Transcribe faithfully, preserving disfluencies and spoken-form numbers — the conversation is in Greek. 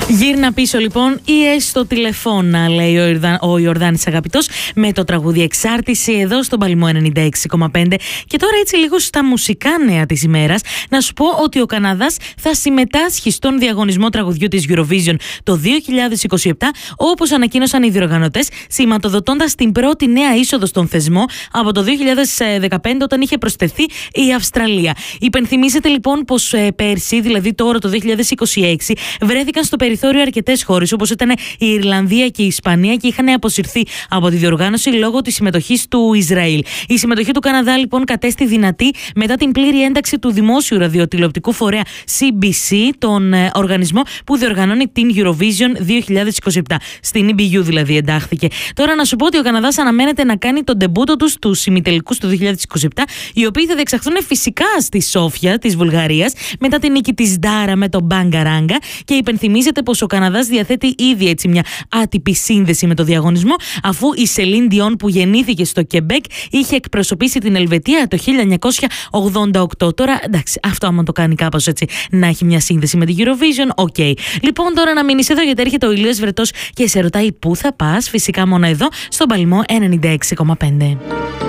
Γύρνα πίσω λοιπόν ή έστω τηλεφώνα, λέει ο, Ιορδα... ο Ιορδάνης Αγαπητός, με το τραγούδι Εξάρτηση εδώ στον Παλαιμό ενενήντα έξι κόμμα πέντε. Και τώρα έτσι λίγο στα μουσικά νέα της ημέρας, να σου πω ότι ο Καναδάς θα συμμετάσχει στον διαγωνισμό τραγουδιού της Eurovision το δύο χιλιάδες είκοσι επτά, όπως ανακοίνωσαν οι διοργανωτές, σηματοδοτώντας την πρώτη νέα είσοδο στον θεσμό από το δύο χιλιάδες δεκαπέντε, όταν είχε προσθεθεί η Αυστραλία. Υπενθυμίζεται λοιπόν πως ε, πέρσι, δηλαδή τώρα το δύο χιλιάδες είκοσι έξι, βρέθηκαν στο περιθώριο αρκετές χώρες, όπως ήταν η Ιρλανδία και η Ισπανία, και είχαν αποσυρθεί από τη διοργάνωση λόγω της συμμετοχής του Ισραήλ. Η συμμετοχή του Καναδά λοιπόν κατέστη δυνατή μετά την πλήρη ένταξη του δημόσιου ραδιοτηλεοπτικού φορέα σι μπι σι, τον ε, οργανισμό που διοργανώνει την Eurovision δύο χιλιάδες είκοσι επτά. Στην ι μπι γιου δηλαδή εντάχθηκε. Τώρα να σου πω ότι ο Καναδάς αναμένεται να κάνει τον ντεμπούτο του στους ημιτελικούς του δύο χιλιάδες είκοσι επτά, οι οποίοι θα διεξαχθούν φυσικά στη Σόφια της Βουλγαρίας μετά την νίκη της Ντάρα με τον Μπάγκα Ράγκα, και υπενθυμίζεται πως ο Καναδάς διαθέτει ήδη έτσι μια άτυπη σύνδεση με το διαγωνισμό, αφού η Σελίν Διόν, που γεννήθηκε στο Κεμπέκ, είχε εκπροσωπήσει την Ελβετία το χίλια εννιακόσια ογδόντα οκτώ. Τώρα εντάξει, αυτό άμα το κάνει κάπως έτσι να έχει μια σύνδεση με την Eurovision, οκ. Okay. Λοιπόν, τώρα να μείνεις εδώ, γιατί έρχεται ο Ηλίας Βρετός και σε ρωτάει πού θα πας. Φυσικά μόνο εδώ στον Παλαιμό ενενήντα έξι κόμμα πέντε.